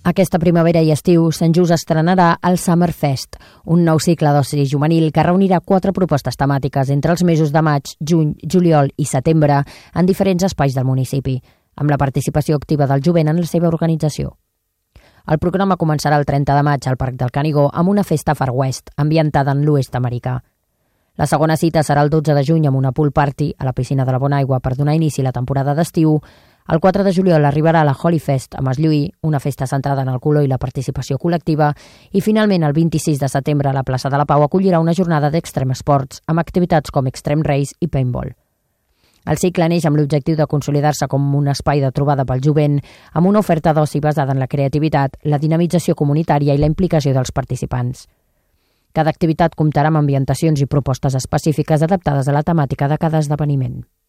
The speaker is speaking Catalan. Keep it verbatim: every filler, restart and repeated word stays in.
Aquesta primavera i estiu, Sant Just estrenarà el Summer Fest, un nou cicle d'oci juvenil que reunirà quatre propostes temàtiques entre els mesos de maig, juny, juliol i setembre en diferents espais del municipi, amb la participació activa del jovent en la seva organització. El programa començarà el trenta de maig al Parc del Canigó amb una festa Far West, ambientada en l'oest americà. La segona cita serà el dotze de juny amb una pool party a la piscina de la Bonaigua per donar inici a la temporada d'estiu. El quatre de juliol arribarà la Holy Fest a Maslluí, una festa centrada en el color i la participació col·lectiva, i finalment el vint-i-sis de setembre la plaça de la Pau acollirà una jornada d'Extreme Sports amb activitats com Extreme Race i Paintball. El cicle neix amb l'objectiu de consolidar-se com un espai de trobada pel jovent, amb una oferta d'oci basada en la creativitat, la dinamització comunitària i la implicació dels participants. Cada activitat comptarà amb ambientacions i propostes específiques adaptades a la temàtica de cada esdeveniment.